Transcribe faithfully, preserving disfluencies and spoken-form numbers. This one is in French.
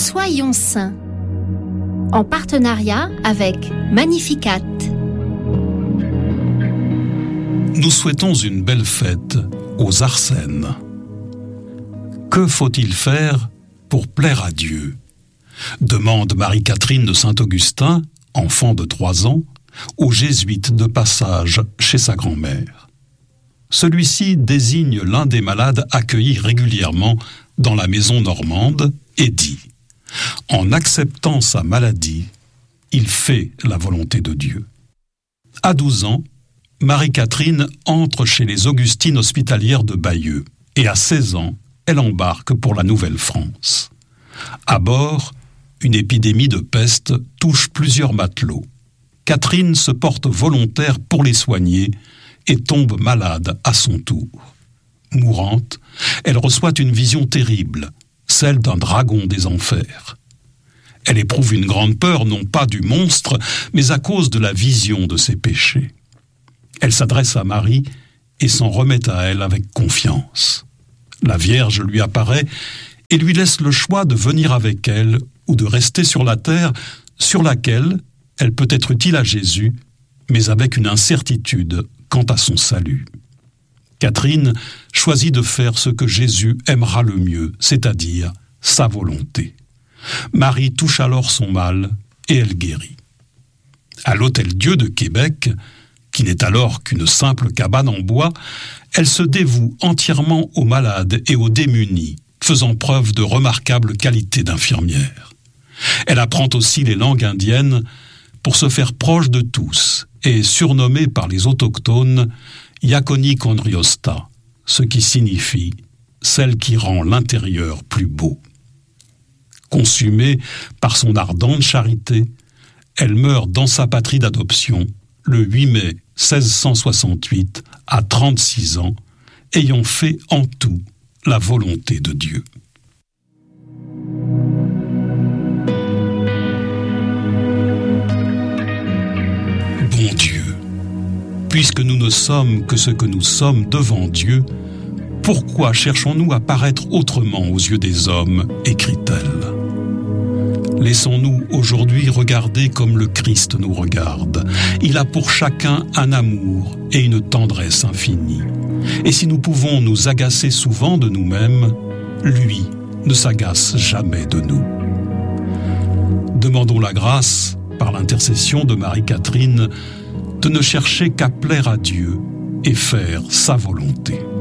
Soyons saints, en partenariat avec Magnificat. Nous souhaitons une belle fête aux Arsènes. Que faut-il faire pour plaire à Dieu ? Demande Marie-Catherine de Saint-Augustin, enfant de trois ans, au jésuite de passage chez sa grand-mère. Celui-ci désigne l'un des malades accueillis régulièrement dans la maison normande et dit « En acceptant sa maladie, il fait la volonté de Dieu. » À douze ans, Marie-Catherine entre chez les Augustines hospitalières de Bayeux et à seize ans, elle embarque pour la Nouvelle-France. À bord, une épidémie de peste touche plusieurs matelots. Catherine se porte volontaire pour les soigner et tombe malade à son tour. Mourante, elle reçoit une vision terrible, celle d'un dragon des enfers. Elle éprouve une grande peur, non pas du monstre, mais à cause de la vision de ses péchés. Elle s'adresse à Marie et s'en remet à elle avec confiance. La Vierge lui apparaît et lui laisse le choix de venir avec elle ou de rester sur la terre sur laquelle elle peut être utile à Jésus, mais avec une incertitude quant à son salut. Catherine choisit de faire ce que Jésus aimera le mieux, c'est-à-dire sa volonté. Marie touche alors son mal et elle guérit. À l'Hôtel-Dieu de Québec, qui n'est alors qu'une simple cabane en bois, elle se dévoue entièrement aux malades et aux démunis, faisant preuve de remarquables qualités d'infirmière. Elle apprend aussi les langues indiennes pour se faire proche de tous et surnommée par les autochtones Yakoni Kondriosta, ce qui signifie celle qui rend l'intérieur plus beau. Consumée par son ardente charité, elle meurt dans sa patrie d'adoption le huit mai seize cent soixante-huit à trente-six ans, ayant fait en tout la volonté de Dieu. Bon Dieu, puisque nous ne sommes que ce que nous sommes devant Dieu, pourquoi cherchons-nous à paraître autrement aux yeux des hommes, écrit-elle. Laissons-nous aujourd'hui regarder comme le Christ nous regarde. Il a pour chacun un amour et une tendresse infinie. Et si nous pouvons nous agacer souvent de nous-mêmes, lui ne s'agace jamais de nous. Demandons la grâce, par l'intercession de Marie-Catherine, de ne chercher qu'à plaire à Dieu et faire sa volonté.